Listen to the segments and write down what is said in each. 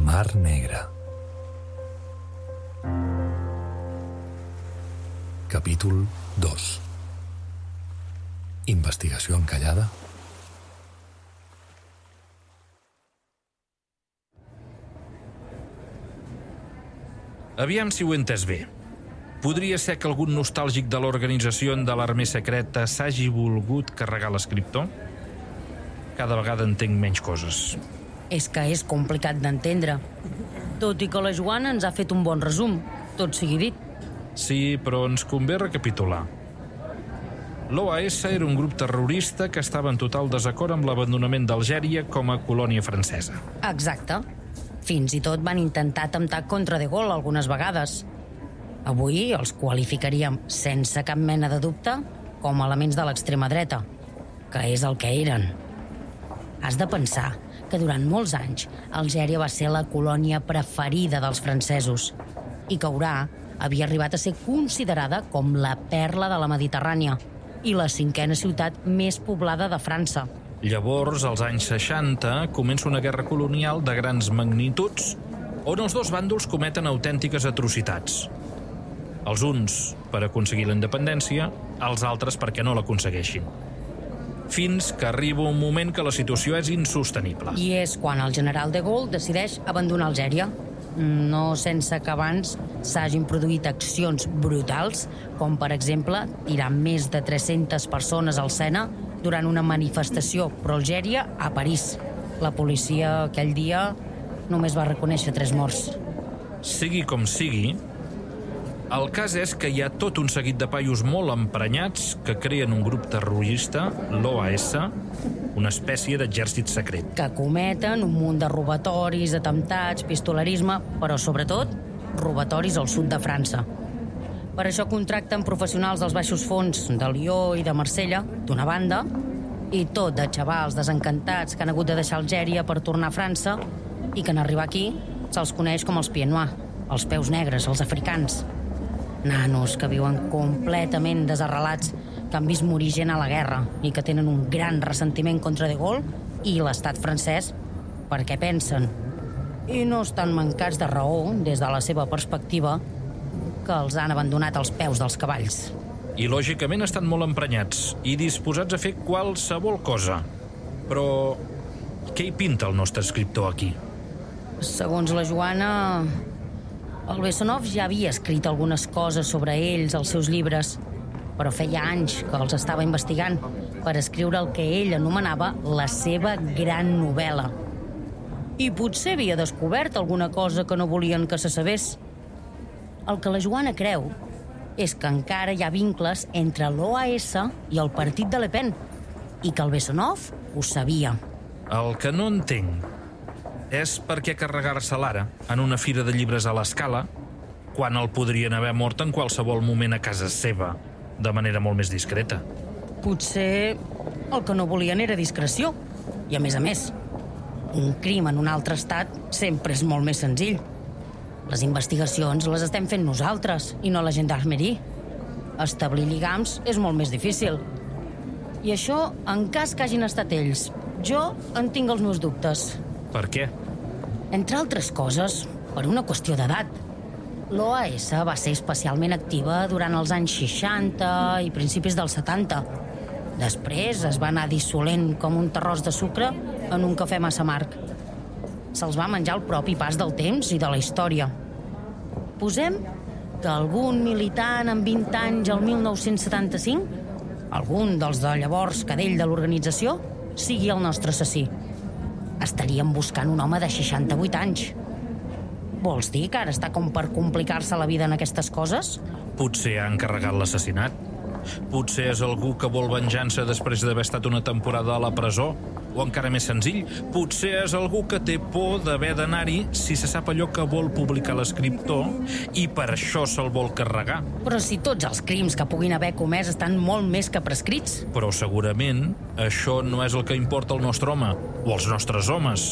Mar Negra. Capítol 2. Investigació encallada. Aviam si ho he entès bé. Podria ser que algun nostàlgic de l'organització de l'armée secreta s'hagi volgut carregar l'escriptor? Cada vegada entenc menys coses. És que és complicat d'entendre. Tot i que la Joana ens ha fet un bon resum, tot sigui dit. Sí, però ens convé recapitular. L'OAS era un grup terrorista que estava en total desacord amb l'abandonament d'Algèria com a colònia francesa. Exacte. Fins i tot van intentar atemptar contra De Gaulle algunes vegades. Avui els qualificaríem, sense cap mena de dubte, com a elements de l'extrema dreta, que és el que eren. Has de pensar que durant molts anys Algèria va ser la colònia preferida dels francesos i que Orà havia arribat a ser considerada com la perla de la Mediterrània i la 5a ciutat més poblada de França. Llavors, als anys 60, comença una guerra colonial de grans magnituds on els dos bàndols cometen autèntiques atrocitats. Els uns per aconseguir la independència, els altres perquè no l'aconsegueixin. Fins que arriba un moment que la situació és insostenible. I és quan el general De Gaulle decideix abandonar Algèria. No sense que abans s'hagin produït accions brutals, com per exemple tirar més de 300 persones al Sena durant una manifestació pro-Algèria a París. La policia aquell dia només va reconèixer 3 morts. Sigui com sigui, el cas és que hi ha tot un seguit de paios molt emprenyats que creen un grup terrorista, l'OAS, una espècie d'exèrcit secret. Que cometen un munt de robatoris, atemptats, pistolerisme, però sobretot robatoris al sud de França. Per això contracten professionals dels baixos fons de Lió i de Marsella, d'una banda, i tot de xavals desencantats que han hagut de deixar Algèria per tornar a França i que en arribar aquí se'ls coneix com els pieds noirs, els peus negres, els africans. Nanos que viuen completament desarrelats, que han vist morir gent a la guerra i que tenen un gran ressentiment contra De Gaulle i l'estat francès perquè pensen, i no estan mancats de raó des de la seva perspectiva, que els han abandonat als peus dels cavalls. I lògicament estan molt emprenyats i disposats a fer qualsevol cosa. Però què hi pinta el nostre escriptor aquí? Segons la Joana, el Bessonov ja havia escrit algunes coses sobre ells als seus llibres, però feia anys que els estava investigant per escriure el que ell anomenava la seva gran novel·la. I potser havia descobert alguna cosa que no volien que se sabés. El que la Joana creu és que encara hi ha vincles entre l'OAS i el partit de Le Pen i que el Bessonov ho sabia. El que no entenc és per què carregar-se l'ara en una fira de llibres a l'Escala quan el podrien haver mort en qualsevol moment a casa seva, de manera molt més discreta. Potser el que no volien era discreció. I a més, un crim en un altre estat sempre és molt més senzill. Les investigacions les estem fent nosaltres i no la gendarmerie. Establir lligams és molt més difícil. I això en cas que hagin estat ells. Jo en tinc els meus dubtes. Per què? Entre altres coses, per una qüestió d'edat. L'OAS va ser especialment activa durant els anys 60 i principis dels 70. Després es va anar dissolent com un terròs de sucre en un cafè massa amarg. Se'ls va menjar el propi pas del temps i de la història. Posem que algun militant amb 20 anys al 1975, algun dels de llavors cadell de l'organització, sigui el nostre assassí. Estaríem buscant un home de 68 anys. Vols dir que ara està com per complicar-se la vida en aquestes coses? Potser ha encarregat l'assassinat. Potser és algú que vol venjança després d'haver estat una temporada a la presó. O encara més senzill, potser és algú que té por d'haver d'anar-hi si se sap allò que vol publicar l'escriptor i per això se'l vol carregar. Però si tots els crims que puguin haver comès estan molt més que prescrits. Però segurament això no és el que importa al nostre home o als nostres homes.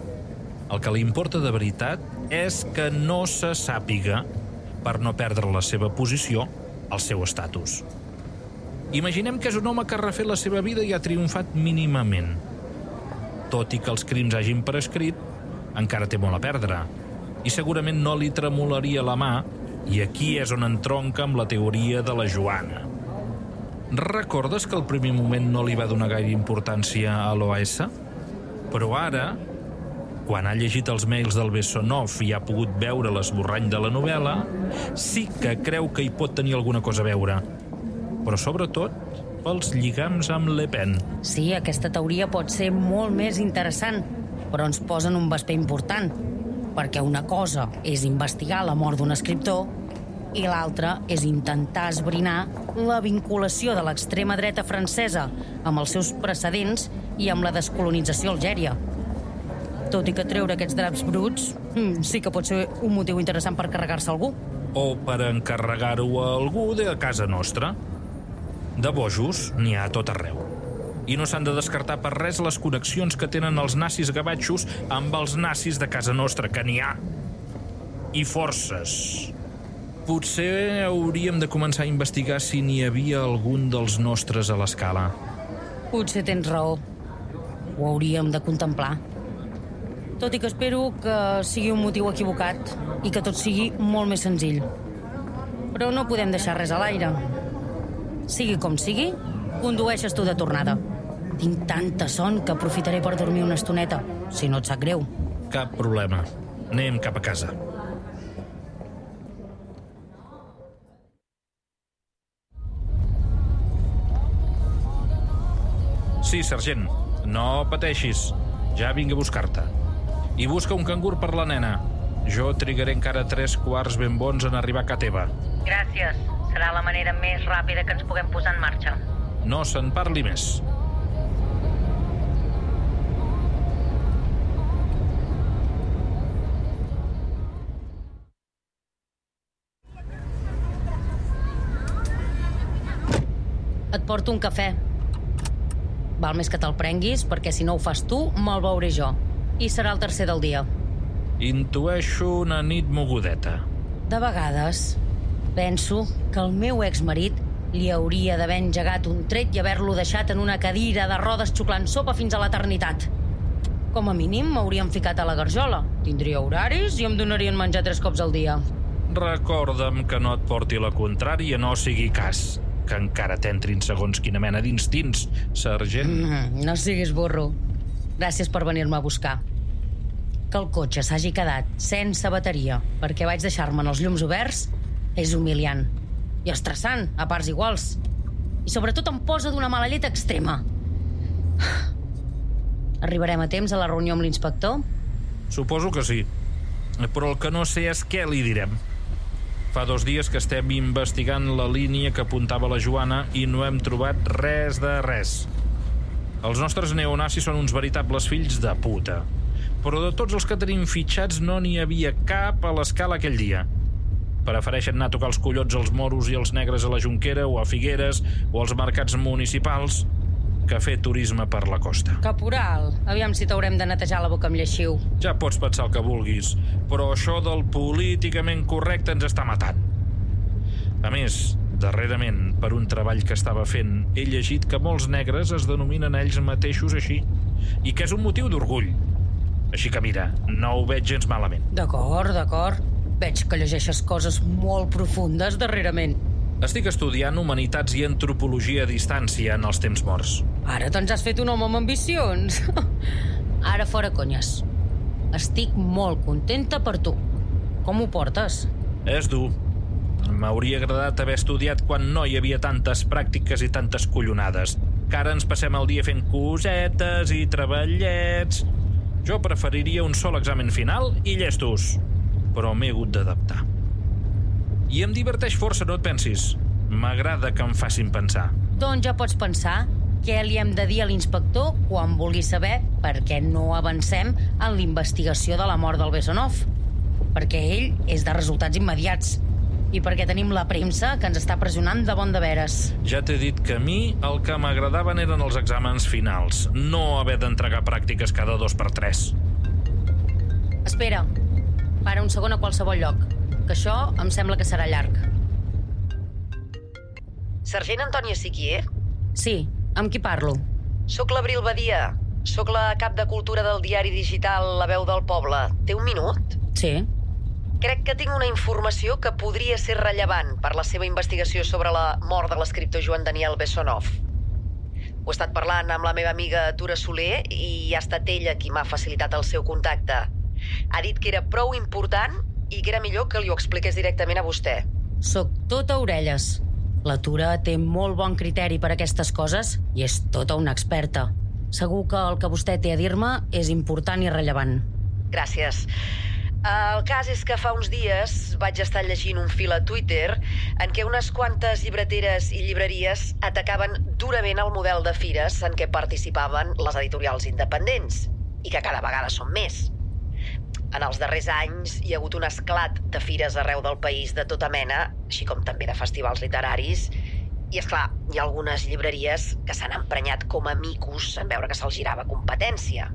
El que li importa de veritat és que no se sàpiga per no perdre la seva posició, el seu estatus. Imaginem que és un home que ha refet la seva vida i ha triomfat mínimament. Tot i que els crims hagin prescrit, encara té molt a perdre i segurament no li tremolaria la mà, i aquí és on entronca amb la teoria de la Joana. Recordes que al primer moment no li va donar gaire importància a l'OAS? Però ara, quan ha llegit els mails del Bessonov i ha pogut veure l'esborrany de la novel·la, sí que creu que hi pot tenir alguna cosa a veure. Però sobretot pels lligams amb Le Pen. Sí, aquesta teoria pot ser molt més interessant, però ens posa en un vesper important, perquè una cosa és investigar la mort d'un escriptor i l'altra és intentar esbrinar la vinculació de l'extrema dreta francesa amb els seus precedents i amb la descolonització a Algèria. Tot i que treure aquests draps bruts sí que pot ser un motiu interessant per carregar-se algú. O per encarregar-ho a algú de casa nostra. De bojos n'hi ha a tot arreu. I no s'han de descartar per res les connexions que tenen els nazis gavatxos amb els nazis de casa nostra, que n'hi ha. I forces. Potser hauríem de començar a investigar si n'hi havia algun dels nostres a l'escala. Potser tens raó. Ho hauríem de contemplar. Tot i que espero que sigui un motiu equivocat i que tot sigui molt més senzill. Però no podem deixar res a l'aire. Sigui com sigui, condueixes tu de tornada. Tinc tanta son que aprofitaré per dormir una estoneta, si no et sap greu. Cap problema. Anem cap a casa. Sí, sergent. No pateixis. Ja vinc a buscar-te. I busca un cangur per la nena. Jo trigaré encara 3 quarts ben bons en arribar a ca teva. Gràcies. Serà la manera més ràpida que ens puguem posar en marxa. No se'n parli més. Et porto un cafè. Val més que te'l prenguis, perquè si no ho fas tu, me'l beuré jo. I serà el tercer del dia. Intueixo una nit mogudeta. De vegades penso que el meu exmarit li hauria d'haver engegat un tret i haver-lo deixat en una cadira de rodes xuclant sopa fins a l'eternitat. Com a mínim m'haurien ficat a la garjola. Tindria horaris i em donarien menjar 3 cops al dia. Recorda'm que no et porti la contrària, no sigui cas que encara t'entrin segons quina mena d'instints, sergent. No siguis burro. Gràcies per venir-me a buscar. Que el cotxe s'hagi quedat sense bateria perquè vaig deixar-me els llums oberts és humiliant i estressant a parts iguals. I sobretot em posa d'una mala llet extrema. Arribarem a temps a la reunió amb l'inspector? Suposo que sí. Però el que no sé és què li direm. Fa 2 dies que estem investigant la línia que apuntava la Joana i no hem trobat res de res. Els nostres neonazis són uns veritables fills de puta. Però de tots els que tenim fitxats no n'hi havia cap a l'escala aquell dia. Prefereixen anar a tocar els collons als moros i els negres a la Jonquera o a Figueres o als mercats municipals que fer turisme per la costa. Caporal, aviam si t'haurem de netejar la boca amb lleixiu. Ja pots pensar el que vulguis, però això del políticament correcte ens està matant. A més, darrerament, per un treball que estava fent, he llegit que molts negres es denominen ells mateixos així, i que és un motiu d'orgull. Així que mira, no ho veig gens malament. D'acord. Veig que llegeixes coses molt profundes darrerament. Estic estudiant humanitats i antropologia a distància en els temps morts. Ara te'ns has fet un home amb ambicions. Ara fora conyes. Estic molt contenta per tu. Com ho portes? És dur. M'hauria agradat haver estudiat quan no hi havia tantes pràctiques i tantes collonades. Que ara ens passem el dia fent cosetes i treballets. Jo preferiria un sol examen final i llestos. Però m'he hagut d'adaptar. I em diverteix força, no et pensis. M'agrada que em facin pensar. Doncs ja pots pensar què li hem de dir a l'inspector quan vulgui saber per què no avancem en l'investigació de la mort del Bessonov. Perquè ell és de resultats immediats i perquè tenim la premsa que ens està pressionant de bon de veres. Ja t'he dit que a mi el que m'agradaven eren els exàmens finals, no haver d'entregar pràctiques cada 2x3. Espera, para un segon a qualsevol lloc, que això em sembla que serà llarg. Sergent Antònia Siquier? Sí, amb qui parlo? Soc l'Abril Badia. Soc la cap de cultura del diari digital La Veu del Poble. Té un minut? Sí. Crec que tinc una informació que podria ser rellevant per la seva investigació sobre la mort de l'escriptor Joan Daniel Bessonov. Ho he estat parlant amb la meva amiga Tura Soler i ha estat ella qui m'ha facilitat el seu contacte. Ha dit que era prou important i que era millor que li ho expliqués directament a vostè. Soc tota orelles. La Tura té molt bon criteri per aquestes coses i és tota una experta. Segur que el que vostè té a dir-me és important i rellevant. Gràcies. El cas és que fa uns dies vaig estar llegint un fil a Twitter en què unes quantes llibreteres i llibreries atacaven durament el model de fires en què participaven les editorials independents, i que cada vegada són més. En els darrers anys hi ha hagut un esclat de fires arreu del país de tota mena, així com també de festivals literaris, i és clar, hi ha algunes llibreries que s'han emprenyat com a micos en veure que se'ls girava competència.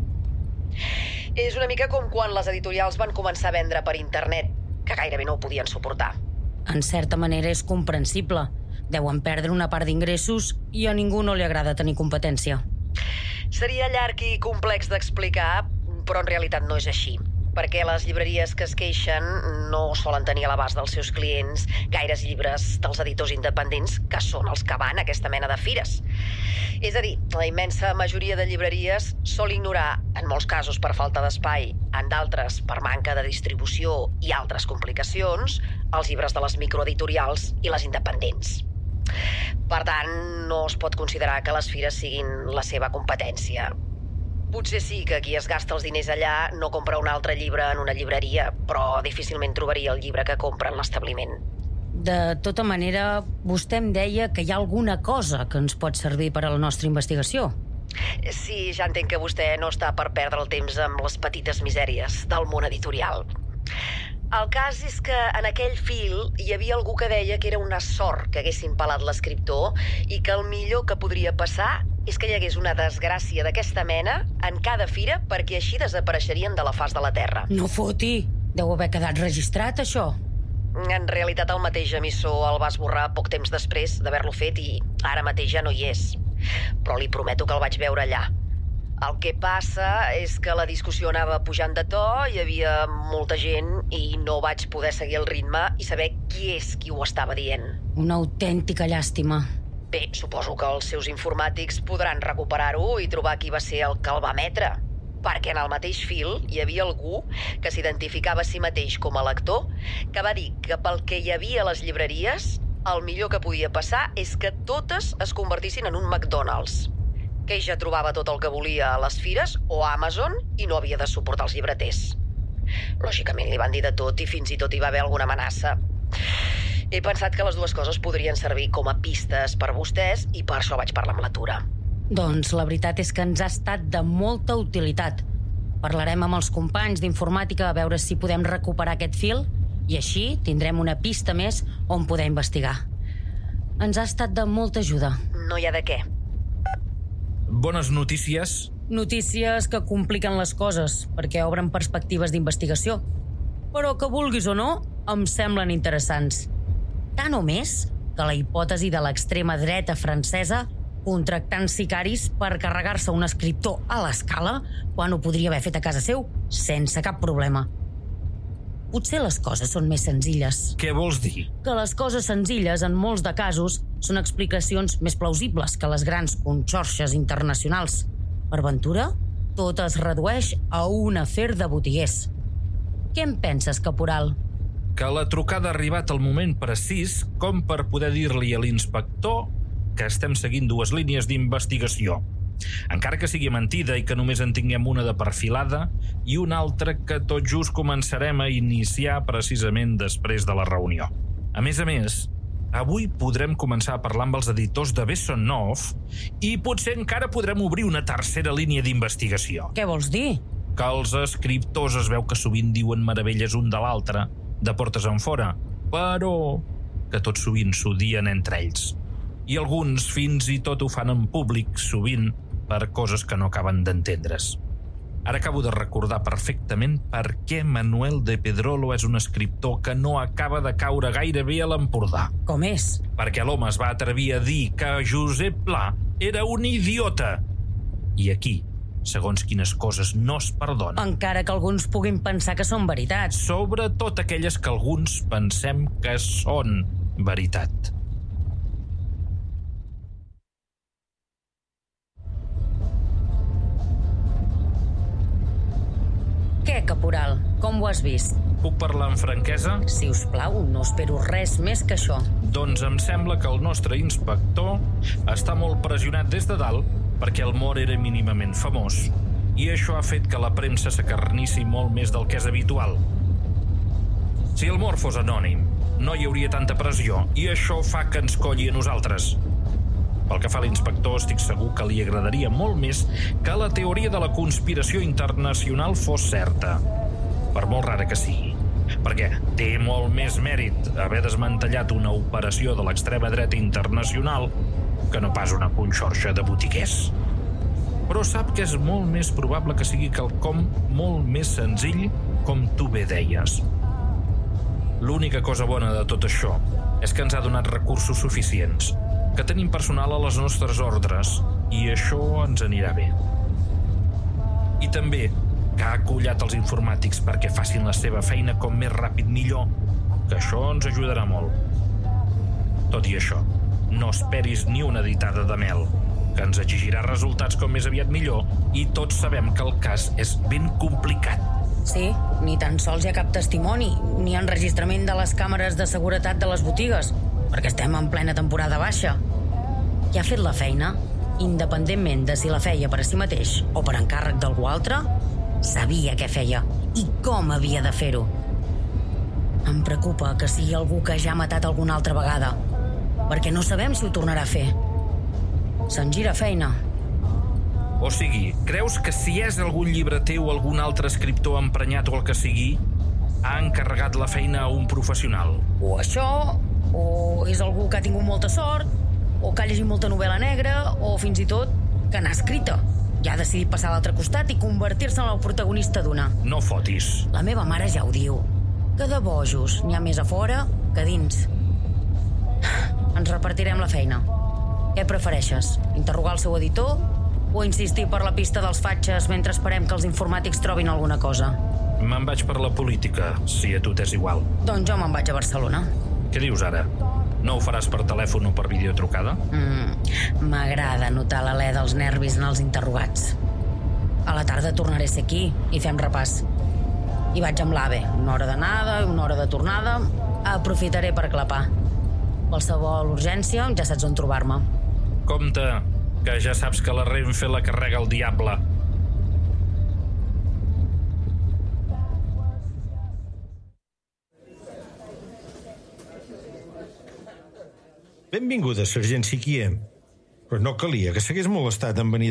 És una mica com quan les editorials van començar a vendre per internet, que gairebé no ho podien suportar. En certa manera és comprensible. Deuen perdre una part d'ingressos i a ningú no li agrada tenir competència. Seria llarg i complex d'explicar, però en realitat no és així, perquè les llibreries que es queixen no solen tenir a l'abast dels seus clients gaires llibres dels editors independents, que són els que van a aquesta mena de fires. És a dir, la immensa majoria de llibreries sol ignorar, en molts casos per falta d'espai, en d'altres per manca de distribució i altres complicacions, els llibres de les microeditorials i les independents. Per tant, no es pot considerar que les fires siguin la seva competència. Potser sí que qui es gasta els diners allà no compra un altre llibre en una llibreria, però difícilment trobaria el llibre que compra en l'establiment. De tota manera, vostè em deia que hi ha alguna cosa que ens pot servir per a la nostra investigació. Sí, ja entenc que vostè no està per perdre el temps amb les petites misèries del món editorial. El cas és que en aquell fil hi havia algú que deia que era una sort que haguessin pelat l'escriptor i que el millor que podria passar és que hi hagués una desgràcia d'aquesta mena en cada fira perquè així desapareixerien de la faç de la Terra. No foti! Deu haver quedat registrat, això. En realitat el mateix emissor el va esborrar poc temps després d'haver-lo fet i ara mateix ja no hi és. Però li prometo que el vaig veure allà. El que passa és que la discussió anava pujant de to, hi havia molta gent i no vaig poder seguir el ritme i saber qui és qui ho estava dient. Una autèntica llàstima. Bé, suposo que els seus informàtics podran recuperar-ho i trobar qui va ser el que el va emetre. Perquè en el mateix fil hi havia algú que s'identificava a si mateix com a lector que va dir que pel que hi havia a les llibreries, el millor que podia passar és que totes es convertissin en un McDonald's. Que ell ja trobava tot el que volia a les fires o a Amazon i no havia de suportar els llibreters. Lògicament li van dir de tot i fins i tot hi va haver alguna amenaça. He pensat que les dues coses podrien servir com a pistes per vostès i per això vaig parlar amb la Tura. Doncs la veritat és que ens ha estat de molta utilitat. Parlarem amb els companys d'informàtica a veure si podem recuperar aquest fil i així tindrem una pista més on poder investigar. Ens ha estat de molta ajuda. No hi ha de què. Bones notícies. Notícies que compliquen les coses perquè obren perspectives d'investigació. Però que vulguis o no, em semblen interessants. Tant o més que la hipòtesi de l'extrema dreta francesa contractant sicaris per carregar-se un escriptor a l'escala quan ho podria haver fet a casa seu sense cap problema. Potser les coses són més senzilles. Què vols dir? Que les coses senzilles, en molts de casos, són explicacions més plausibles que les grans conxorxes internacionals. Per ventura, tot es redueix a un afer de botiguers. Què en penses, caporal? Que la trucada ha arribat al moment precís com per poder dir-li a l'inspector que estem seguint dues línies d'investigació. Encara que sigui mentida i que només en tinguem una de perfilada i una altra que tot just començarem a iniciar precisament després de la reunió. A més, avui podrem començar a parlar amb els editors de Bessonov i potser encara podrem obrir una tercera línia d'investigació. Què vols dir? Que els escriptors es veu que sovint diuen meravelles un de l'altre, de portes enfora, però que tot sovint s'odien entre ells. I alguns fins i tot ho fan en públic, sovint, per coses que no acaben d'entendre's. Ara acabo de recordar perfectament per què Manuel de Pedrolo és un escriptor que no acaba de caure gaire bé a l'Empordà. Com és? Perquè l'home es va atrevir a dir que Josep Pla era un idiota. I aquí segons quines coses no es perdonen. Encara que alguns puguin pensar que són veritats. Sobretot aquelles que alguns pensem que són veritat. Què, caporal? Com ho has vist? Puc parlar amb franquesa? Si us plau, no espero res més que això. Doncs em sembla que el nostre inspector està molt pressionat des de dalt perquè el mort era mínimament famós i això ha fet que la premsa s'acarnissi molt més del que és habitual. Si el mort fos anònim, no hi hauria tanta pressió i això fa que ens colli a nosaltres. Pel que fa a l'inspector, estic segur que li agradaria molt més que la teoria de la conspiració internacional fos certa, per molt rara que sigui, perquè té molt més mèrit haver desmantellat una operació de l'extrema dreta internacional que no pas una conxorxa de botiguers. Però sap que és molt més probable que sigui quelcom molt més senzill, com tu bé deies. L'única cosa bona de tot això és que ens ha donat recursos suficients, que tenim personal a les nostres ordres i això ens anirà bé. I també que ha acollat els informàtics perquè facin la seva feina com més ràpid millor, que això ens ajudarà molt. Tot i això, no esperis ni una ditada de mel, que ens exigirà resultats com més aviat millor i tots sabem que el cas és ben complicat. Sí, ni tan sols hi ha cap testimoni, ni enregistrament de les càmeres de seguretat de les botigues, perquè estem en plena temporada baixa. Qui ha fet la feina, independentment de si la feia per a si mateix o per encàrrec d'algú altre, sabia què feia i com havia de fer-ho. Em preocupa que sigui algú que ja ha matat alguna altra vegada, perquè no sabem si ho tornarà a fer. Se'n gira feina. O sigui, creus que si és algun llibreter o algun altre escriptor emprenyat o el que sigui, ha encarregat la feina a un professional? O això, o és algú que ha tingut molta sort, o que ha llegit molta novel·la negra, o fins i tot que n'ha escrita. Ja ha decidit passar a l'altre costat i convertir-se en el protagonista d'una. No fotis. La meva mare ja ho diu, que de bojos n'hi ha més a fora que dins. Ens repartirem la feina. Què prefereixes? Interrogar el seu editor o insistir per la pista dels fatxes mentre esperem que els informàtics trobin alguna cosa? Me'n vaig per la política, si a tu t'és igual. Doncs jo me'n vaig a Barcelona. Què dius ara? No ho faràs per telèfon o per videotrucada? M'agrada notar l'alè dels nervis en els interrogats. A la tarda tornaré a ser aquí i fem repàs. I vaig amb l'AVE, una hora d'anada i una hora de tornada. Aprofitaré per clapar. Qualsevol urgència, ja saps on trobar-me. Compte, que ja saps que la Renfe la carrega el diable. Benvinguda, sergent Siquier. Però no calia que s'hagués molestat en venir